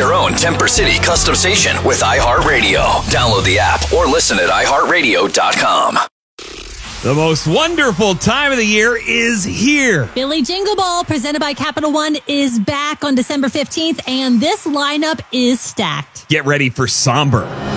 your own Temper City custom station with iHeartRadio. Download the app or listen at iHeartRadio.com. The most wonderful time of the year is here. Billy Jingle Ball, presented by Capital One, is back on December 15th, and this lineup is stacked. Get ready for somber,